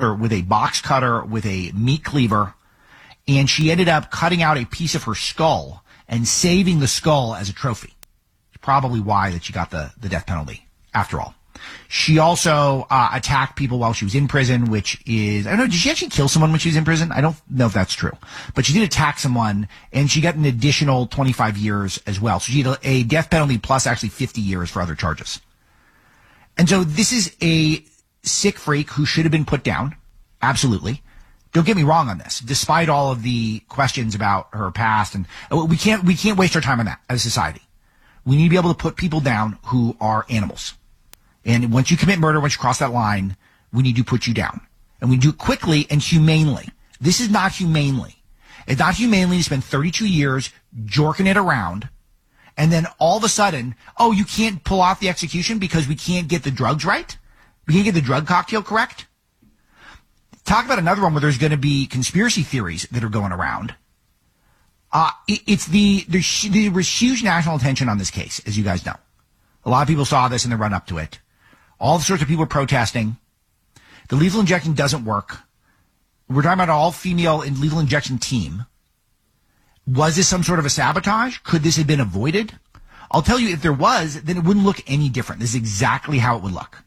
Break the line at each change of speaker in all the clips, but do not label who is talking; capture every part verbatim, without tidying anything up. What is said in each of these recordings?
her with a box cutter with a meat cleaver, and she ended up cutting out a piece of her skull and saving the skull as a trophy. Probably why that she got the, the death penalty, after all. She also uh, attacked people while she was in prison, which is, I don't know, did she actually kill someone when she was in prison? I don't know if that's true. But she did attack someone, and she got an additional twenty-five years as well. So she had a death penalty plus actually fifty years for other charges. And so this is a sick freak who should have been put down. Absolutely. Don't get me wrong on this. Despite all of the questions about her past, and we can't, we can't waste our time on that as a society. We need to be able to put people down who are animals. And once you commit murder, once you cross that line, we need to put you down. And we do it quickly and humanely. This is not humanely. It's not humanely to spend thirty-two years jorking it around, and then all of a sudden, oh, you can't pull off the execution because we can't get the drugs right? We can't get the drug cocktail correct? Talk about another one where there's going to be conspiracy theories that are going around. Uh, it, it's the, there's, there was huge national attention on this case, as you guys know. A lot of people saw this in the run up to it. All sorts of people were protesting. The lethal injection doesn't work. We're talking about an all-female lethal injection team. Was this some sort of a sabotage? Could this have been avoided? I'll tell you, if there was, then it wouldn't look any different. This is exactly how it would look.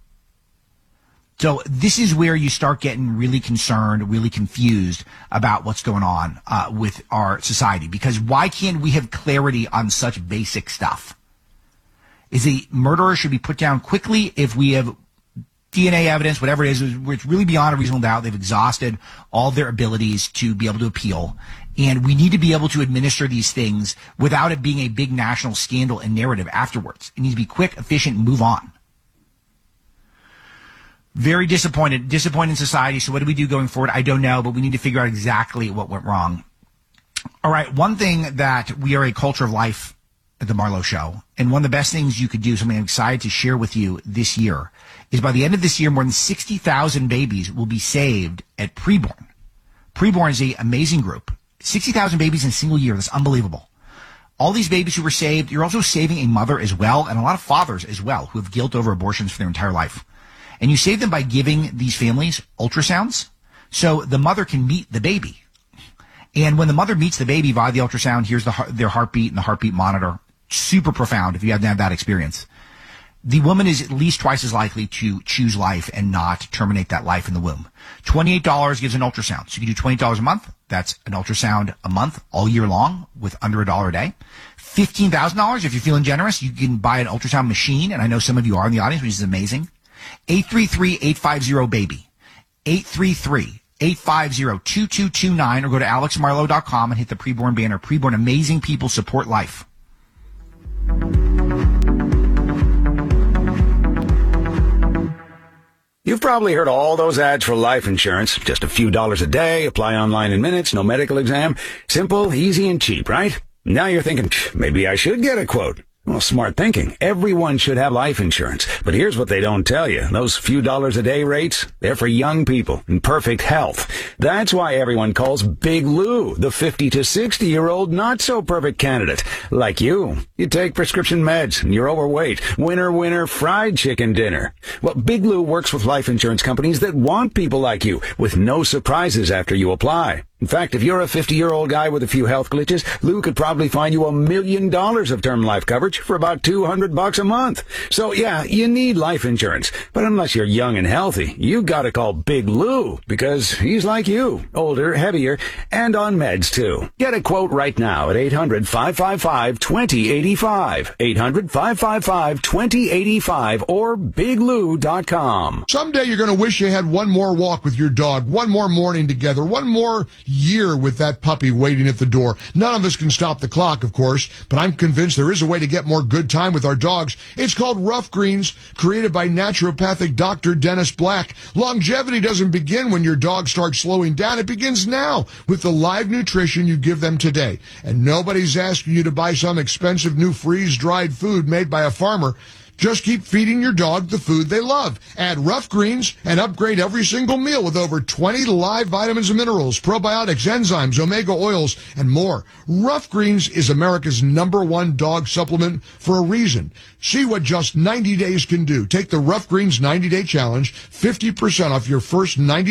So this is where you start getting really concerned, really confused about what's going on uh, with our society. Because why can't we have clarity on such basic stuff? Is the murderer should be put down quickly if we have D N A evidence, whatever it is, where it's really beyond a reasonable doubt. They've exhausted all their abilities to be able to appeal. And we need to be able to administer these things without it being a big national scandal and narrative afterwards. It needs to be quick, efficient, and move on. Very disappointed, disappointed in society. So what do we do going forward? I don't know, but we need to figure out exactly what went wrong. All right, one thing that we are a culture of life at the Marlowe Show, and one of the best things you could do, something I'm excited to share with you this year, is by the end of this year, more than sixty thousand babies will be saved at Preborn. Preborn is an amazing group. sixty thousand babies in a single year. That's unbelievable. All these babies who were saved, you're also saving a mother as well, and a lot of fathers as well, who have guilt over abortions for their entire life. And you save them by giving these families ultrasounds, so the mother can meet the baby. And when the mother meets the baby via the ultrasound, here's the, their heartbeat and the heartbeat monitor. Super profound if you haven't had that experience. The woman is at least twice as likely to choose life and not terminate that life in the womb. twenty-eight dollars gives an ultrasound. So you can do twenty dollars a month. That's an ultrasound a month all year long with under a dollar a day. fifteen thousand dollars if you're feeling generous. You can buy an ultrasound machine, and I know some of you are in the audience, which is amazing. eight three three, eight five zero, baby. eight three three, eight five zero, two two two nine, or go to alex marlowe dot com and hit the Preborn banner. Preborn, amazing people, support life.
You've probably heard all those ads for life insurance. Just a few dollars a day, apply online in minutes, no medical exam. Simple, easy, and cheap, right? Now you're thinking, maybe I should get a quote. Well, smart thinking. Everyone should have life insurance. But here's what they don't tell you. Those few dollars a day rates, they're for young people in perfect health. That's why everyone calls Big Lou the fifty to sixty year old not so perfect candidate. Like you. You take prescription meds and you're overweight. Winner, winner, fried chicken dinner. Well, Big Lou works with life insurance companies that want people like you with no surprises after you apply. In fact, if you're a fifty-year-old guy with a few health glitches, Lou could probably find you a million dollars of term life coverage for about two hundred bucks a month. So yeah, you need life insurance. But unless you're young and healthy, you gotta call Big Lou because he's like you, older, heavier, and on meds too. Get a quote right now at eight hundred, five five five, two zero eight five. eight hundred, five five five, two zero eight five or big lou dot com.
Someday you're gonna wish you had one more walk with your dog, one more morning together, one more year with that puppy waiting at the door. None of us can stop the clock, of course, but I'm convinced there is a way to get more good time with our dogs. It's called Rough Greens, created by naturopathic Doctor Dennis Black. Longevity doesn't begin when your dog starts slowing down. It begins now with the live nutrition you give them today. And nobody's asking you to buy some expensive new freeze-dried food made by a farmer. Just keep feeding your dog the food they love. Add Rough Greens and upgrade every single meal with over twenty live vitamins and minerals, probiotics, enzymes, omega oils, and more. Rough Greens is America's number one dog supplement for a reason. See what just ninety days can do. Take the Rough Greens ninety day challenge, fifty percent off your first ninety